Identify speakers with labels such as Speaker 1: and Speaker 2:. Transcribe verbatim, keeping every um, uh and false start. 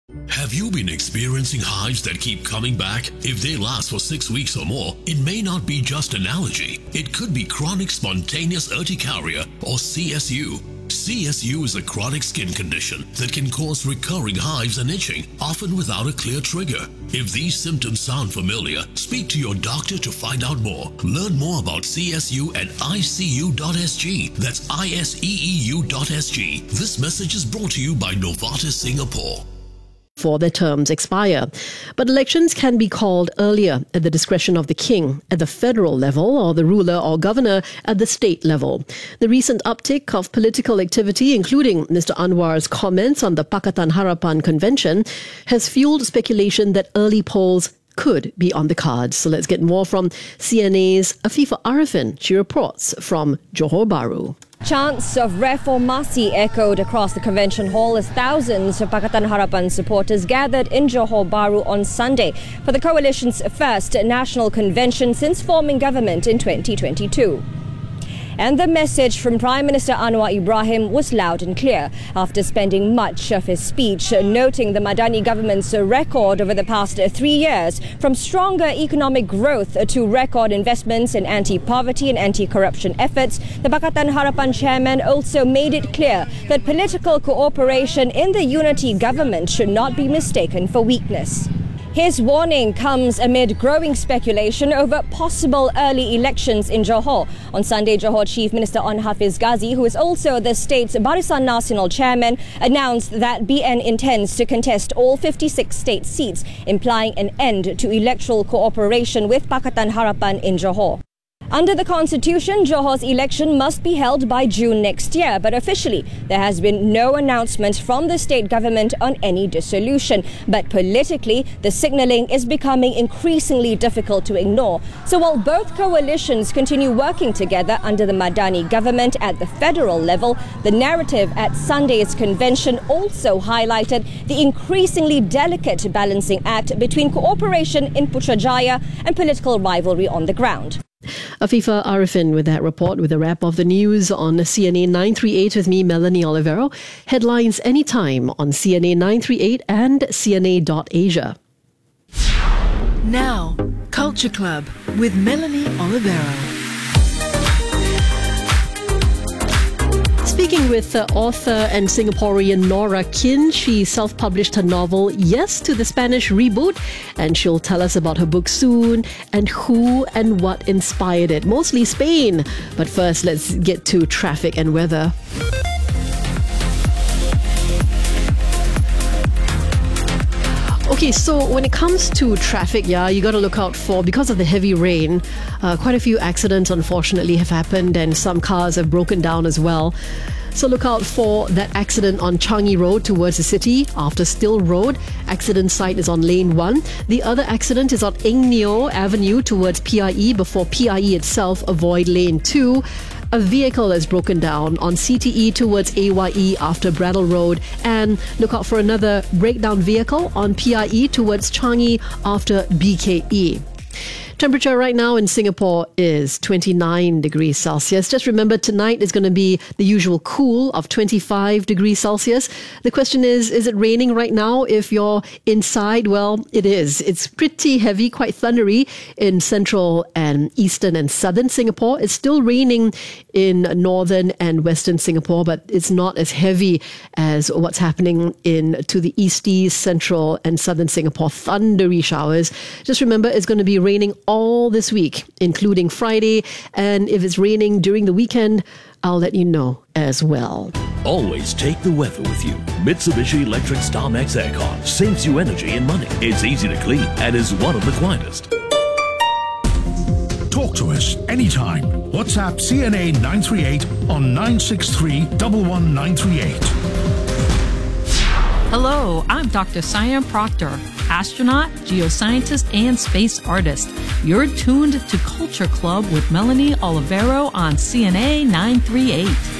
Speaker 1: Have you been experiencing hives that keep coming back? If they last for six weeks or more, it may not be just an allergy. It could be chronic spontaneous urticaria or C S U. C S U is a chronic skin condition that can cause recurring hives and itching, often without a clear trigger. If these symptoms sound familiar, speak to your doctor to find out more. Learn more about C S U at I C U dot S G. That's I S E E U dot S G. This message is brought to you by Novartis Singapore.
Speaker 2: For their terms expire. But elections can be called earlier at the discretion of the king at the federal level or the ruler or governor at the state level. The recent uptick of political activity, including Mister Anwar's comments on the Pakatan Harapan Convention, has fueled speculation that early polls could be on the cards. So let's get more from C N A's Afifa Arifin. She reports from Johor Bahru.
Speaker 3: Chants of Reformasi echoed across the convention hall as thousands of Pakatan Harapan supporters gathered in Johor Bahru on Sunday for the coalition's first national convention since forming government in twenty twenty-two. And the message from Prime Minister Anwar Ibrahim was loud and clear after spending much of his speech noting the Madani government's record over the past three years, from stronger economic growth to record investments in anti-poverty and anti-corruption efforts. The Pakatan Harapan chairman also made it clear that political cooperation in the unity government should not be mistaken for weakness. His warning comes amid growing speculation over possible early elections in Johor. On Sunday, Johor Chief Minister Onn Hafiz Ghazi, who is also the state's Barisan Nasional chairman, announced that B N intends to contest all fifty-six state seats, implying an end to electoral cooperation with Pakatan Harapan in Johor. Under the Constitution, Johor's election must be held by June next year, but officially there has been no announcement from the state government on any dissolution. But politically, the signalling is becoming increasingly difficult to ignore. So while both coalitions continue working together under the Madani government at the federal level, the narrative at Sunday's convention also highlighted the increasingly delicate balancing act between cooperation in Putrajaya and political rivalry on the ground.
Speaker 2: Afifa Arifin with that report, with a wrap of the news on C N A nine thirty-eight with me, Melanie Olivero. Headlines anytime on C N A nine thirty-eight and C N A dot Asia.
Speaker 4: Now, Culture Club with Melanie Olivero.
Speaker 2: Speaking with uh, author and Singaporean Nora Kin, she self-published her novel Yes to the Spanish Reboot, and she'll tell us about her book soon and who and what inspired it. Mostly Spain. But first, let's get to traffic and weather. Okay, so when it comes to traffic, yeah, you got to look out for, because of the heavy rain, uh, quite a few accidents unfortunately have happened, and some cars have broken down as well. So look out for that accident on Changi Road towards the city after Still Road. Accident site is on lane one. The other accident is on Eng Neo Avenue towards P I E. Before P I E itself, avoid lane two. A vehicle has broken down on C T E towards A Y E after Brattle Road, and look out for another breakdown vehicle on P I E towards Changi after B K E. Temperature right now in Singapore is twenty-nine degrees Celsius. Just remember, tonight is going to be the usual cool of twenty-five degrees Celsius. The question is, is it raining right now? If you're inside, well, it is. It's pretty heavy, quite thundery in central and eastern and southern Singapore. It's still raining in northern and western Singapore, but it's not as heavy as what's happening in to the easty, central and southern Singapore. Thundery showers. Just remember, it's going to be raining all this week, including Friday. And if it's raining during the weekend, I'll let you know as well.
Speaker 1: Always take the weather with you. Mitsubishi Electric StarMax Aircon saves you energy and money. It's easy to clean and is one of the quietest.
Speaker 5: Talk to us anytime. WhatsApp C N A nine thirty-eight on nine six three, one one nine three eight.
Speaker 6: Hello, I'm Doctor Sian Proctor, astronaut, geoscientist, and space artist. You're tuned to Culture Club with Melanie Olivero on C N A nine thirty-eight.